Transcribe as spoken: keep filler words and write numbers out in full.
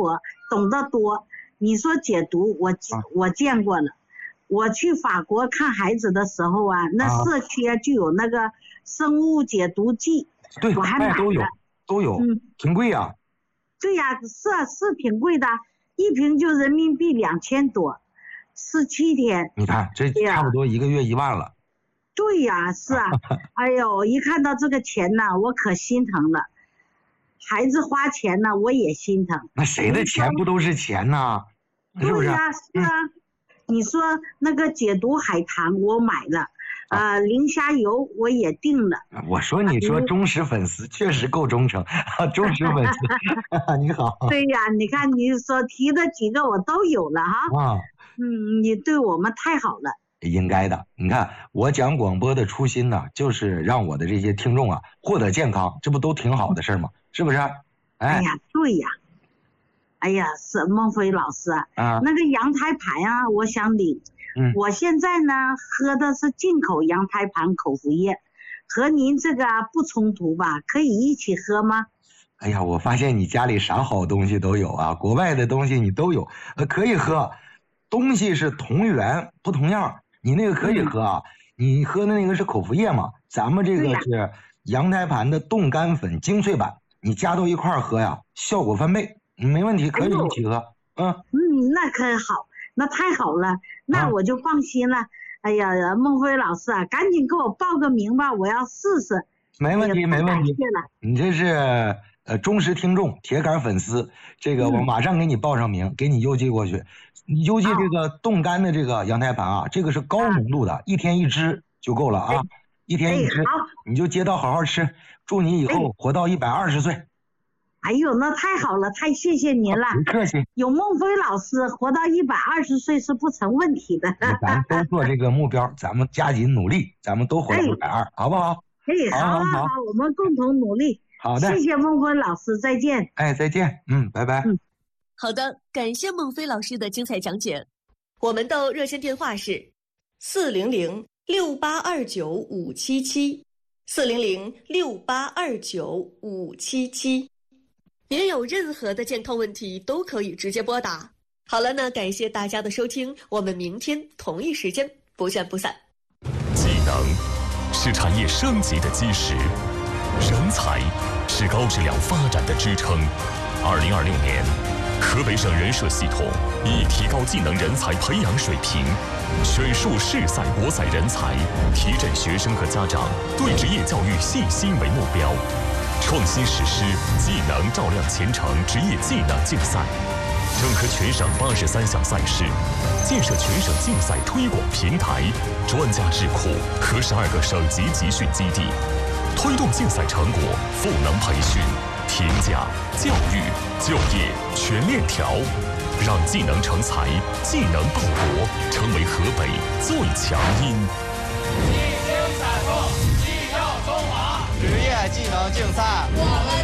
博，懂得多。你说解毒，我、啊、我见过了。我去法国看孩子的时候啊，那社区啊就有那个生物解毒剂， 对， 我还买了， 都有都有，嗯，挺贵啊。 对呀、啊，是是挺贵的，一瓶就人民币两千多，十七天。 你看这差不多一个月一万了。 对呀、啊，是啊，哎呦，一看到这个钱呢，我可心疼了。孩子花钱呢，我也心疼。 那谁的钱不都是钱呢？是不是？ 对呀、啊，是啊。嗯，你说那个解毒海棠我买了，啊、呃，磷虾油我也订了。 我说你说忠实粉丝确实够忠诚，忠实粉丝，你好。 对呀、啊，你看你所提的几个我都有了哈。啊，嗯，你对我们太好了。 应该的，你看我讲广播的初心呢，就是让我的这些听众啊获得健康，这不都挺好的事吗？是不是？哎， 哎呀，对呀。哎呀，是孟非老师啊，啊那个羊胎盘啊，我想领。嗯，我现在呢喝的是进口羊胎盘口服液，和您这个不冲突吧？可以一起喝吗？ 哎呀，我发现你家里啥好东西都有啊，国外的东西你都有，呃，可以喝。东西是同源不同样，你那个可以喝啊。嗯、你喝的那个是口服液嘛？咱们这个是羊胎盘的冻干粉精粹版，你加到一块喝呀，效果翻倍。没问题，可以一起喝。 哎、嗯嗯，那可好，那太好了，那我就放心了。啊、哎呀，孟非老师啊，赶紧给我报个名吧，我要试试。 没问题，没问题。你这是呃忠实听众、铁杆粉丝，这个我马上给你报上名，嗯、给你邮寄过去。你邮寄这个冻干的这个羊胎盘啊，这个是高浓度的，一天一支就够了啊，哎、一天一支，你就接到好好吃，祝你以后活到一百二十岁。 哎呦，那太好了，太谢谢您了。 不客气。 有孟非老师，活到一百二十岁是不成问题的。 咱们都做这个目标，咱们加紧努力，咱们都活到一百二，好不好？ 哎，好好好，我们共同努力。 好的， 谢谢孟非老师，再见。 哎，再见，嗯，拜拜。嗯， 好的，感谢孟非老师的精彩讲解。我们的热线电话是四零零六八二九五七七，四零零六八二九五七七。您有任何的健康问题都可以直接拨打。好了，那感谢大家的收听，我们明天同一时间不见不散。 技能是产业升级的基石，人才是高质量发展的支撑。二零二六年，河北省人社系统以提高技能人才培养水平，选树市赛国赛人才，提振学生和家长对职业教育信心为目标。创新实施技能照亮前程职业技能竞赛，整合全省八十三项赛事，建设全省竞赛推广平台、专家智库和十二个省级集训基地，推动竞赛成果赋能培训、评价、教育、就业全链条，让技能成才、技能报国成为河北最强音。 一经采购，技耀中华。职业技能竞赛，我们。